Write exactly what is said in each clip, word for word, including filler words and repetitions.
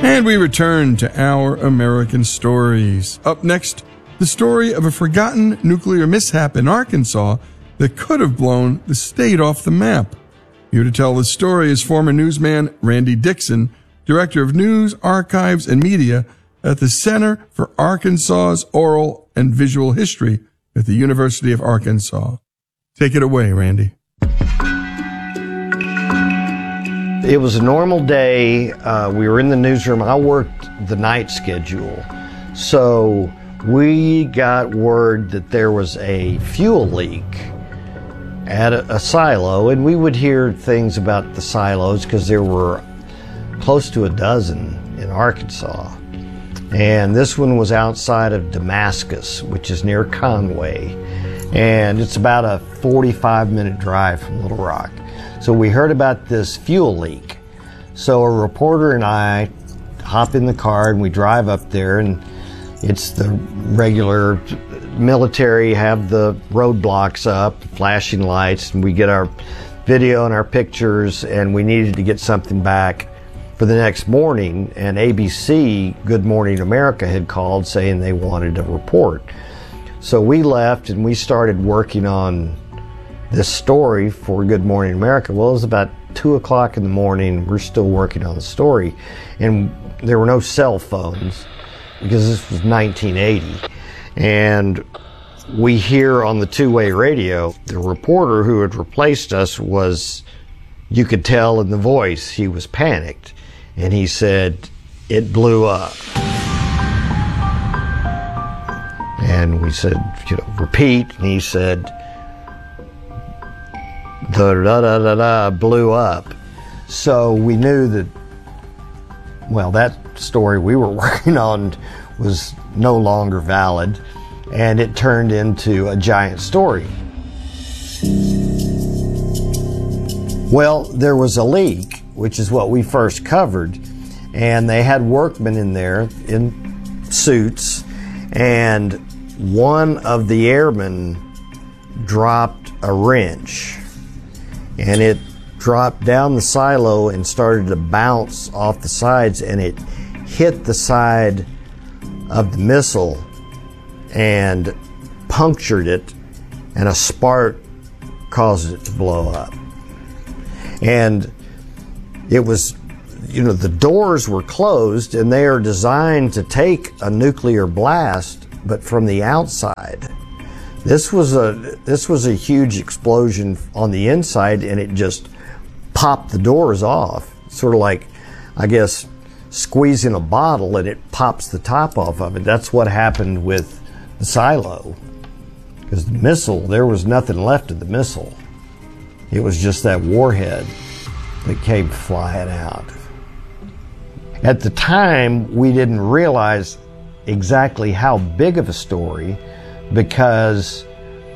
And we return to Our American Stories. Up next, the story of a forgotten nuclear mishap in Arkansas that could have blown the state off the map. Here to tell the story is former newsman Randy Dixon, Director of News, Archives, and Media at the Center for Arkansas's Oral and Visual History at the University of Arkansas. Take it away, Randy. It was a normal day. Uh, we were in the newsroom. I worked the night schedule. So we got word that there was a fuel leak at a, a silo, and we would hear things about the silos because there were close to a dozen in Arkansas. And this one was outside of Damascus, which is near Conway. And it's about a forty-five minute drive from Little Rock. So we heard about this fuel leak. So a reporter and I hop in the car and we drive up there, and it's the regular military, have the roadblocks up, flashing lights, and we get our video and our pictures, and we needed to get something back for the next morning. And A B C, Good Morning America, had called saying they wanted a report. So we left and we started working on this story for Good Morning America. Well, it was about two o'clock in the morning. We're still working on the story, and there were no cell phones because this was nineteen eighty. And we hear on the two-way radio, the reporter who had replaced us was, you could tell in the voice, he was panicked. And he said, "It blew up." And we said, you know, repeat. And he said, the da da da da blew up. So we knew that, well, that story we were working on was no longer valid, and it turned into a giant story. Well, there was a leak, which is what we first covered, and they had workmen in there in suits, and one of the airmen dropped a wrench, and it dropped down the silo and started to bounce off the sides, and it hit the side of the missile and punctured it, and a spark caused it to blow up. And it was, you know, the doors were closed, and they are designed to take a nuclear blast, but from the outside. This was a this was a huge explosion on the inside, and it just popped the doors off. Sort of like, I guess, squeezing a bottle and it pops the top off of it. That's what happened with the silo. Because the missile, there was nothing left of the missile. It was just that warhead that came flying out. At the time, we didn't realize exactly how big of a story, because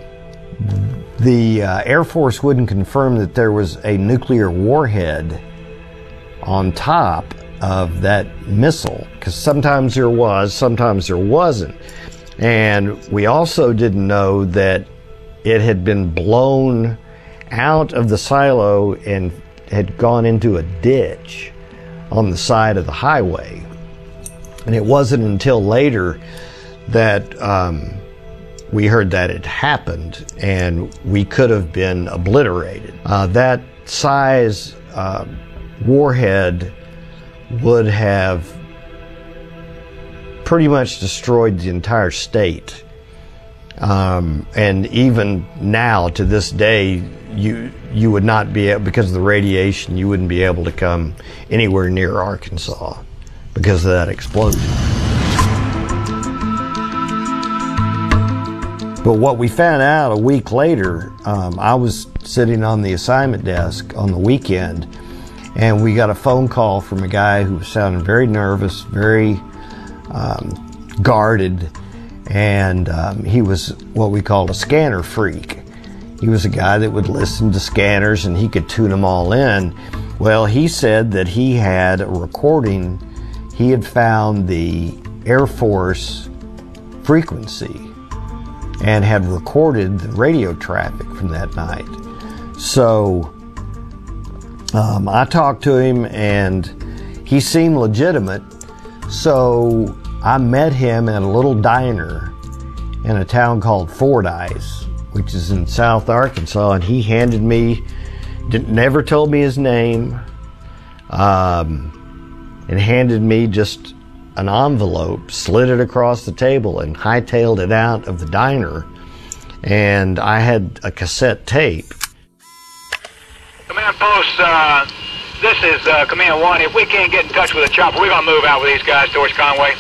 the uh, Air Force wouldn't confirm that there was a nuclear warhead on top of that missile, because sometimes there was, sometimes there wasn't. And we also didn't know that it had been blown out of the silo and had gone into a ditch on the side of the highway. And it wasn't until later that um, we heard that it happened, and we could have been obliterated. Uh, that size uh, warhead would have pretty much destroyed the entire state. Um, and even now, to this day, you you would not be able, because of the radiation, you wouldn't be able to come anywhere near Arkansas because of that explosion. But what we found out a week later, um, I was sitting on the assignment desk on the weekend, and we got a phone call from a guy who was sounding very nervous, very um, guarded, and um, he was what we called a scanner freak. He was a guy that would listen to scanners and he could tune them all in. Well, he said that he had a recording. He had found the Air Force frequency and had recorded the radio traffic from that night. So um, I talked to him, and he seemed legitimate, So I met him at a little diner in a town called Fordyce, which is in South Arkansas, and he handed me, didn't, never told me his name, um, and handed me just an envelope, slid it across the table, and hightailed it out of the diner. And I had a cassette tape. Command Post, uh, this is uh, Command one. If we can't get in touch with the chopper, we're going to move out with these guys towards Conway.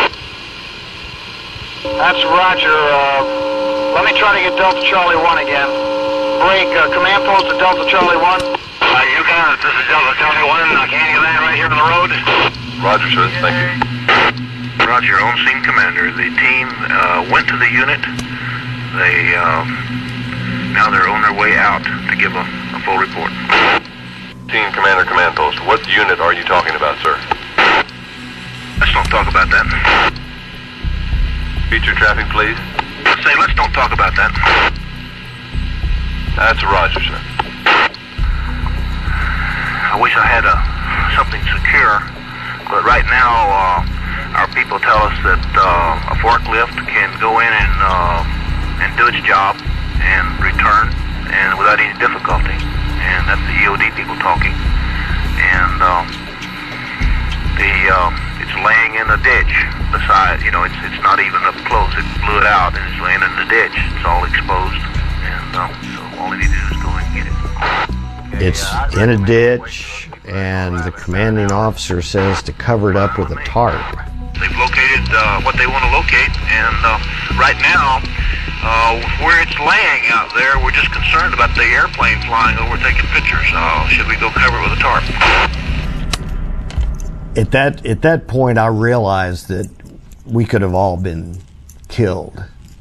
That's Roger. Uh, let me try to get Delta Charlie one again. Break, uh, Command Post to Delta Charlie one. Uh, you got it. This is Delta Charlie one. I can you land right here on the road? Roger, sir. Thank you. Roger, on-scene commander. The team uh, went to the unit. They, um, now they're on their way out to give a, a full report. Team Commander, Command Post. What unit are you talking about, sir? Let's don't talk about that. Feature traffic, please. Say, let's don't talk about that. That's a Roger, sir. I wish I had a, something secure, but right now, uh, our people tell us that uh, a forklift can go in and uh, and do its job and return and without any difficulty. And that's the E O D people talking. And uh, the uh, it's laying in a ditch beside, you know, it's it's not even up close. It blew it out and it's laying in the ditch. It's all exposed. And uh, so all you need to do is go and get it. Okay, it's uh, in a ditch, and the commanding officer says to cover it up with a tarp. They've located uh, what they want to locate, and uh, right now, uh, where it's laying out there, we're just concerned about the airplane flying over taking pictures. Uh, should we go cover it with a tarp? At that, at that point, I realized that we could have all been killed.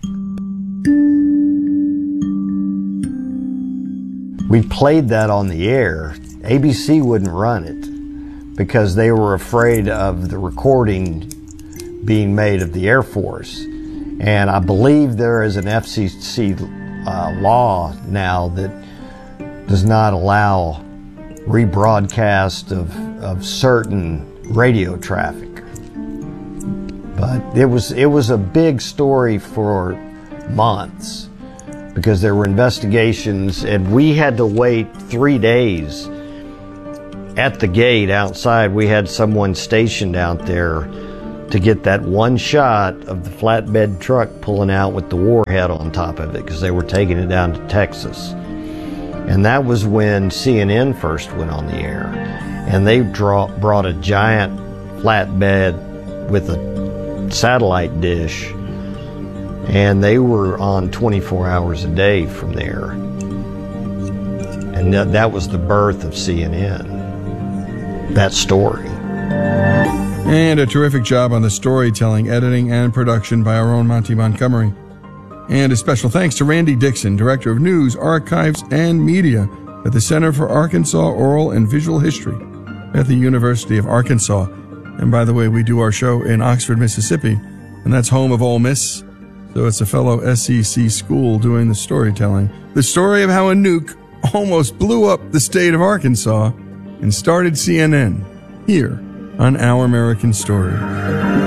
We played that on the air. A B C wouldn't run it because they were afraid of the recording being made of the Air Force. And I believe there is an F C C uh, law now that does not allow rebroadcast of, of certain radio traffic. But it was, it was a big story for months because there were investigations, and we had to wait three days at the gate outside. We had someone stationed out there to get that one shot of the flatbed truck pulling out with the warhead on top of it because they were taking it down to Texas. And that was when C N N first went on the air. And they draw, brought a giant flatbed with a satellite dish, and they were on twenty-four hours a day from there. And that, that was the birth of C N N, that story. And a terrific job on the storytelling, editing, and production by our own Monty Montgomery. And a special thanks to Randy Dixon, Director of News, Archives, and Media at the Center for Arkansas Oral and Visual History at the University of Arkansas. And by the way, we do our show in Oxford, Mississippi, and that's home of Ole Miss. So it's a fellow S E C school doing the storytelling. The story of how a nuke almost blew up the state of Arkansas and started C N N here on Our American Story.